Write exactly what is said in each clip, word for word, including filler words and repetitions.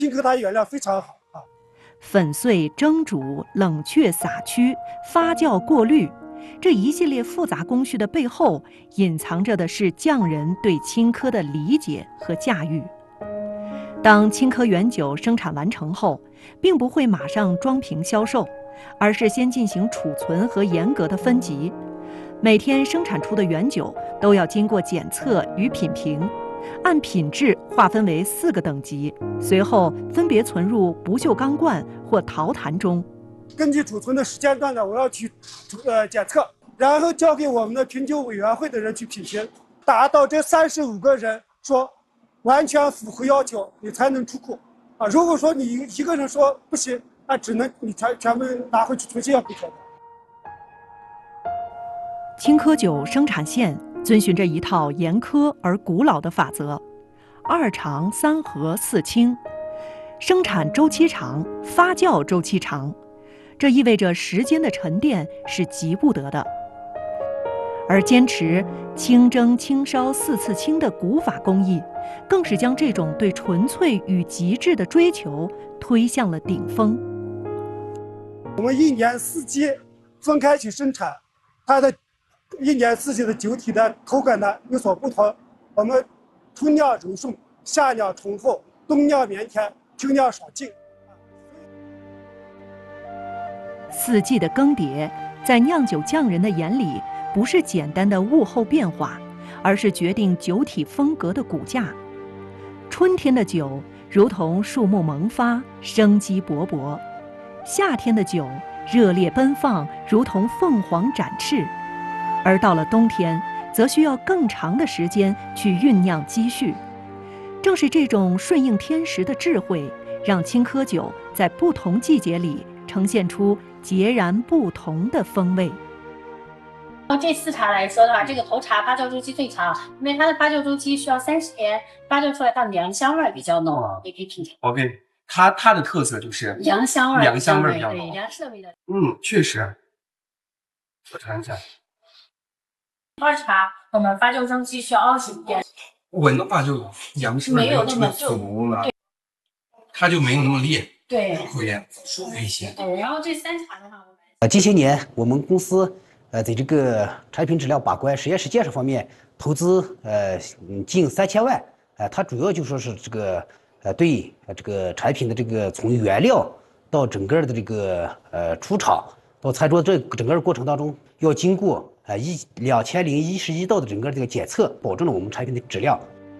青稞它原料非常好啊。 粉碎、蒸煮、冷却、撒曲、发酵、过滤，这一系列复杂工序的背后，隐藏着的是匠人对青稞的理解和驾驭。当青稞原酒生产完成后，并不会马上装瓶销售，而是先进行储存和严格的分级。每天生产出的原酒都要经过检测与品评，按品质划分为四个等级，随后分别存入不锈钢罐或陶坛中。 根据储存的时间段呢，我要去呃检测，然后交给我们的品酒委员会的人去品评，达到这三十五个人说完全符合要求，你才能出库啊。如果说你一个人说不行，那只能你全全部拿回去重新要赔钱的。 青稞酒生产线遵循着一套严苛而古老的法则：二长、三合、四清。生产周期长，发酵周期长，这意味着时间的沉淀是急不得的。而坚持清蒸、清烧四次清的古法工艺，更是将这种对纯粹与极致的追求推向了顶峰。 我们一年四季分开去生产，它的一年四季的酒体的口感呢有所不同。我们春酿柔顺，夏酿醇厚，冬酿绵甜，秋酿爽净。 四季的更迭，在酿酒匠人的眼里，不是简单的物候变化，而是决定酒体风格的骨架。春天的酒如同树木萌发，生机勃勃；夏天的酒热烈奔放，如同凤凰展翅。而到了冬天，则需要更长的时间去酝酿积蓄。正是这种顺应天时的智慧，让青稞酒在不同季节里呈现出截然不同的风味。 这四茶来说的话，这个头茶发酵周期最长，因为它的发酵周期需要三十天，发酵出来它的凉香味比较浓，也可以品尝。 OK， 它它的特色就是凉香味， 凉香味比较对， 浓， 凉适的味道。 嗯，确实。我尝一下。 二茶我们发酵周期需要二十五天， 闻的话就凉是没有那么足了，它就没有那么烈， 对， 口感舒服一些。 对，然后这三茶的话，我们呃，这些年我们公司呃在这个产品质量把关、实验室建设方面投资呃近三千万，呃，它主要就说是这个呃对这个产品的这个从原料到整个的这个呃出厂到餐桌这整个过程当中，要经过呃一两千零一十一道的整个这个检测，保证了我们产品的质量。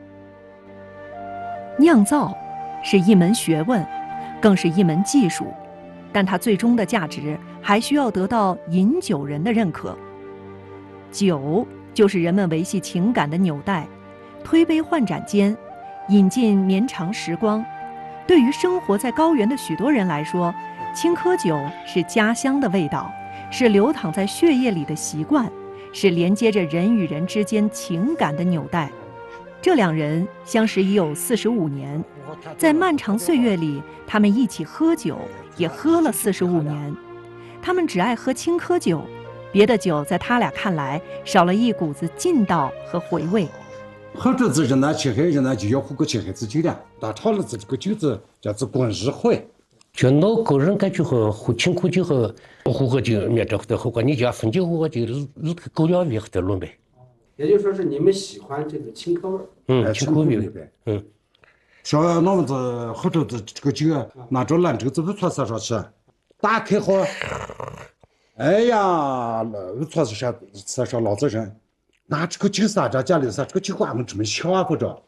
酿造是一门学问，更是一门技术，但它最终的价值还需要得到饮酒人的认可。酒就是人们维系情感的纽带，推杯换盏间，饮尽绵长时光。对于生活在高原的许多人来说，青稞酒是家乡的味道，是流淌在血液里的习惯，是连接着人与人之间情感的纽带。这两人相识已有四十五年，在漫长岁月里，他们一起喝酒，也喝了四十五年。他们只爱喝青稞酒，别的酒在他俩看来少了一股子劲道和回味。 喝着子人呢，吃海人呢就要喝个青稞子酒了，打炒了子这个酒子叫做滚日会。 就我个人感觉和喝青稞酒和喝喝酒面这的后果，你家汾酒喝酒日日狗粮味的论呗。 也就是说是你们喜欢这个青稞味儿， 嗯，青稞味呗，嗯。 像那么子喝着子这个酒啊，拿着兰州子不穿撒上去，打开后，哎呀，那穿是啥撒上老子人，拿这个酒撒着家里撒这个酒花们这么香啊不着。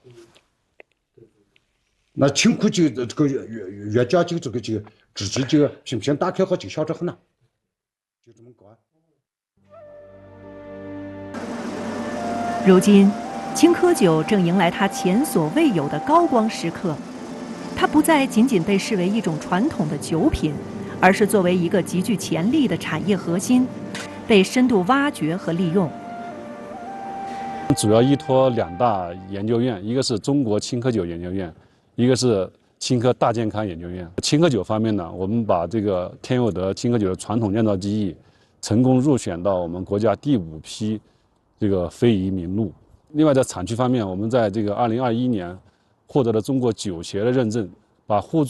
那青稞酒的这个原原浆酒这个酒，直直酒平平打开后就香着很呢，就这么搞。 如今，青稞酒正迎来它前所未有的高光时刻。它不再仅仅被视为一种传统的酒品，而是作为一个极具潜力的产业核心，被深度挖掘和利用。 主要依托两大研究院，一个是中国青稞酒研究院，一个是青稞大健康研究院。青稞酒方面呢，我们把这个天佑德青稞酒的传统酿造技艺，成功入选到我们国家第五批这个非遗名录。另外，在产区方面，我们在这个二零二一年获得了中国酒协的认证，把互助